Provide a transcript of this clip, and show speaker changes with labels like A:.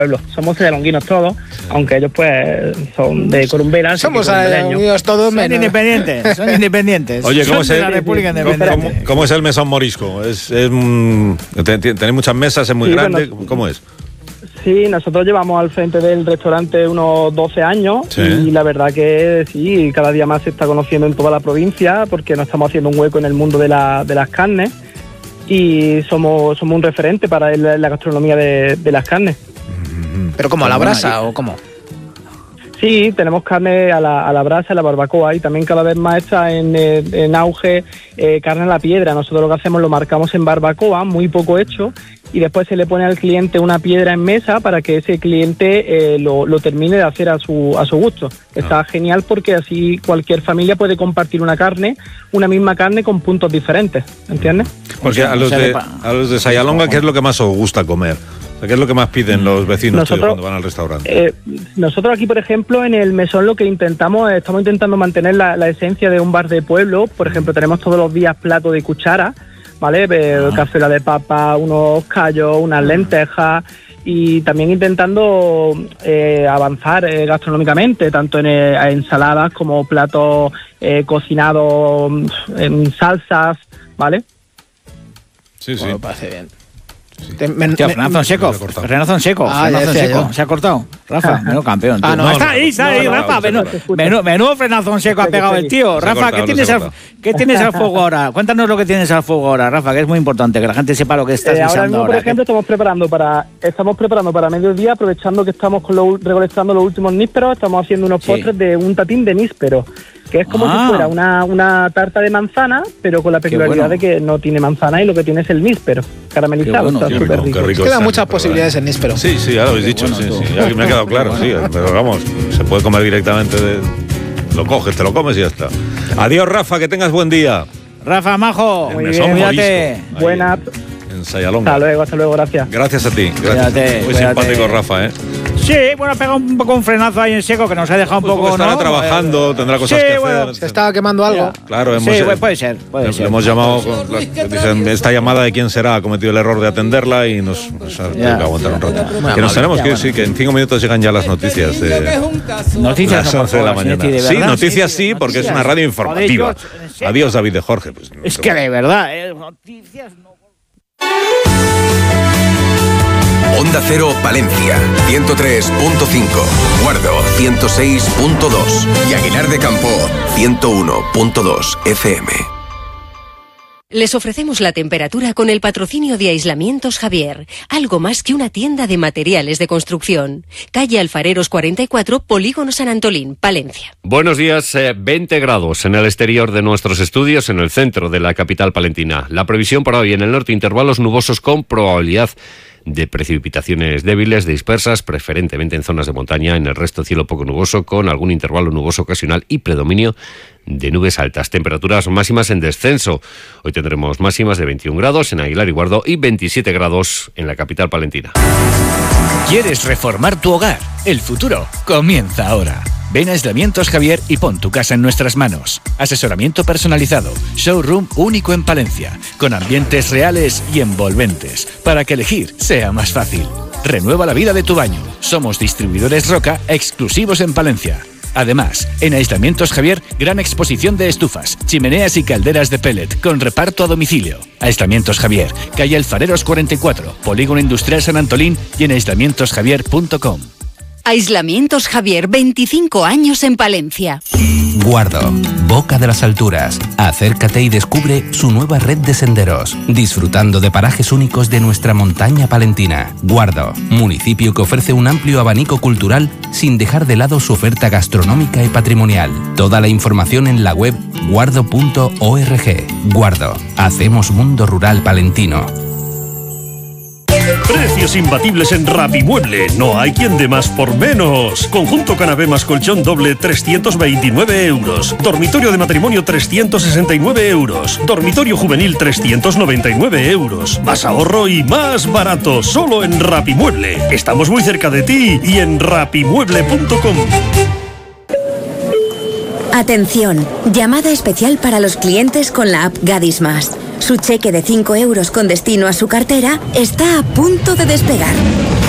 A: pueblo. Somos sayalonguinos todos, aunque ellos pues son de Corumbela.
B: Somos sayalonguinos todos menos.
C: Son independientes.
D: Oye, ¿cómo es
C: la República Independiente?
D: ¿Cómo es el mesón morisco? ¿Tenéis muchas mesas? ¿Es muy grande?
A: Bueno,
D: ¿Cómo es?
A: Sí, nosotros llevamos al frente del restaurante unos 12 años y la verdad que sí, cada día más se está conociendo en toda la provincia porque nos estamos haciendo un hueco en el mundo de las carnes y somos un referente para la gastronomía de las carnes.
B: ¿Pero como a la brasa o cómo?
A: Sí, tenemos carne a la brasa, a la barbacoa y también cada vez más está en auge carne a la piedra. Nosotros lo que hacemos lo marcamos en barbacoa, muy poco hecho, y después se le pone al cliente una piedra en mesa para que ese cliente lo termine de hacer a su gusto. Está genial porque así cualquier familia puede compartir una misma carne con puntos diferentes, ¿entiendes?
D: Porque a los de Sayalonga, ¿qué es lo que más os gusta comer? ¿Qué es lo que más piden los vecinos cuando van al restaurante?
A: Nosotros aquí, por ejemplo, en el mesón lo que estamos intentando mantener la esencia de un bar de pueblo. Por ejemplo, tenemos todos los días plato de cuchara, ¿vale? Cazuela de papa, unos callos, unas lentejas y también intentando avanzar gastronómicamente, tanto en ensaladas como platos cocinados en salsas, ¿vale?
D: Sí.
B: Bueno, parece bien.
C: Fernando Fonseco. Se ha cortado. Rafa, menudo campeón. Tío. Está ahí, Rafa. Menudo Fernando Fonseco ha pegado el tío. Rafa, ¿qué tienes al fuego ahora? Cuéntanos lo que tienes al fuego ahora, Rafa, que es muy importante que la gente sepa lo que estás
A: ahora
C: guisando
A: mismo,
C: ahora.
A: Por ejemplo, estamos preparando para mediodía, aprovechando que estamos recolectando los últimos nísperos, estamos haciendo unos postres de un tatín de níspero, que es como si fuera una tarta de manzana, pero con la peculiaridad de que no tiene manzana y lo que tiene es el níspero caramelizado. Está súper rico.
B: Quedan muchas posibilidades en níspero.
D: Sí, ya lo habéis dicho. Ya me ha quedado claro, pero vamos, se puede comer directamente lo coges, te lo comes y ya está. Adiós, Rafa, que tengas buen día.
C: Rafa, majo,
D: muy bien, cuídate.
A: Buenas.
D: En Sayalonga.
A: Hasta luego, gracias.
D: Gracias a ti. Gracias. Muy simpático, Rafa,
C: Sí, bueno, ha pegado un poco un frenazo ahí en seco que nos ha dejado un poco,
D: estará trabajando, tendrá cosas que hacer.
B: Se estaba quemando algo.
D: Claro,
C: puede ser.
D: Hemos llamado, dicen, esta llamada de quién será, ha cometido el error de atenderla y nos ha que aguantar un rato. Que nos tenemos que ir, que en 5 minutos llegan ya las noticias
C: Noticias
D: las 11 de la mañana. Sí, noticias sí, porque es una radio informativa. Adiós, David de Jorge.
C: Es que de verdad, noticias no.
E: Onda Cero Palencia 103.5, Guardo 106.2 y Aguilar de Campo 101.2 FM.
F: Les ofrecemos la temperatura con el patrocinio de Aislamientos Javier, algo más que una tienda de materiales de construcción. Calle Alfareros 44, Polígono San Antolín, Palencia.
G: Buenos días, 20 grados en el exterior de nuestros estudios, en el centro de la capital palentina. La previsión para hoy: en el norte, intervalos nubosos con probabilidad de precipitaciones débiles, dispersas, preferentemente en zonas de montaña. En el resto, cielo poco nuboso, con algún intervalo nuboso ocasional y predominio de nubes altas. Temperaturas máximas en descenso. Hoy tendremos máximas de 21 grados en Aguilar y Guardo y 27 grados en la capital palentina.
H: ¿Quieres reformar tu hogar? El futuro comienza ahora. Ven a Aislamientos Javier y pon tu casa en nuestras manos. Asesoramiento personalizado, showroom único en Palencia, con ambientes reales y envolventes, para que elegir sea más fácil. Renueva la vida de tu baño. Somos distribuidores Roca exclusivos en Palencia. Además, en Aislamientos Javier, gran exposición de estufas, chimeneas y calderas de pellet con reparto a domicilio. Aislamientos Javier, calle Alfareros 44, Polígono Industrial San Antolín y en aislamientosjavier.com.
F: Aislamientos Javier, 25 años en Palencia.
I: Guardo, Boca de las Alturas. Acércate y descubre su nueva red de senderos, disfrutando de parajes únicos de nuestra montaña palentina. Guardo, municipio que ofrece un amplio abanico cultural sin dejar de lado su oferta gastronómica y patrimonial. Toda la información en la web guardo.org. Guardo, hacemos mundo rural palentino.
J: Precios imbatibles en Rapimueble. No hay quien dé más por menos. Conjunto canapé más colchón doble, 329 euros. Dormitorio de matrimonio, 369 euros. Dormitorio juvenil, 399 euros. Más ahorro y más barato. Solo en Rapimueble. Estamos muy cerca de ti y en rapimueble.com.
K: Atención, llamada especial para los clientes con la app Gadis Más. Su cheque de 5 euros con destino a su cartera está a punto de despegar.